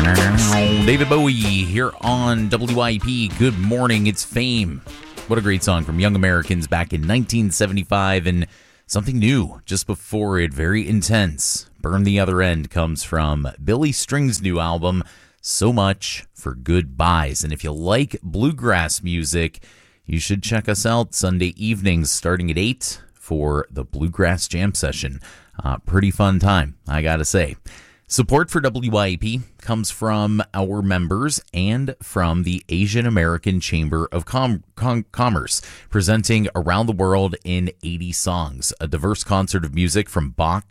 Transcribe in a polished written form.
David Bowie here on WIP. Good morning, it's Fame. What a great song from Young Americans back in 1975, and something new just before it, very intense. Burn the Other End comes from Billy String's new album, So Much for Goodbyes. And if you like bluegrass music, you should check us out Sunday evenings starting at 8 for the Bluegrass Jam Session. Pretty fun time, I gotta say. Support for WIP comes from our members and from the Asian American Chamber of Commerce, presenting Around the World in 80 Songs, a diverse concert of music from Bach